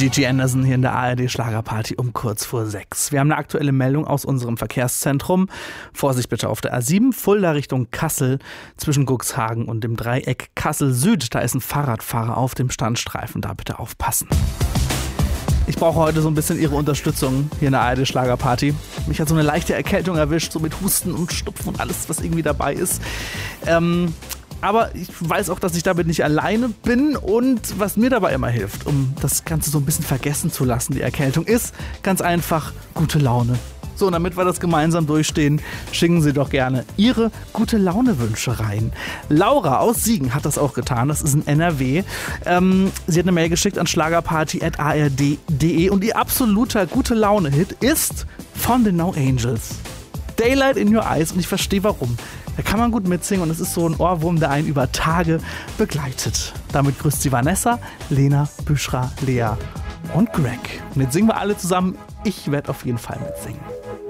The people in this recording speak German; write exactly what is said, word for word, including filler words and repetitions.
Gigi Anderson hier in der A R D-Schlagerparty um kurz vor sechs. Wir haben eine aktuelle Meldung aus unserem Verkehrszentrum. Vorsicht bitte auf der A sieben, Fulda Richtung Kassel, zwischen Cuxhagen und dem Dreieck Kassel Süd. Da ist ein Fahrradfahrer auf dem Standstreifen, da bitte aufpassen. Ich brauche heute so ein bisschen Ihre Unterstützung hier in der A R D-Schlagerparty. Mich hat so eine leichte Erkältung erwischt, so mit Husten und Schnupfen und alles, was irgendwie dabei ist. Ähm... Aber ich weiß auch, dass ich damit nicht alleine bin und was mir dabei immer hilft, um das Ganze so ein bisschen vergessen zu lassen, die Erkältung, ist ganz einfach gute Laune. So, und damit wir das gemeinsam durchstehen, schicken Sie doch gerne Ihre gute Laune-Wünsche rein. Laura aus Siegen hat das auch getan, das ist in N R W. Ähm, sie hat eine Mail geschickt an schlagerparty at a r d punkt d e und ihr absoluter gute Laune-Hit ist von den No Angels. Daylight in Your Eyes, und ich verstehe warum. Da kann man gut mitsingen und es ist so ein Ohrwurm, der einen über Tage begleitet. Damit grüßt sie Vanessa, Lena, Büschra, Lea und Greg. Und jetzt singen wir alle zusammen. Ich werde auf jeden Fall mitsingen.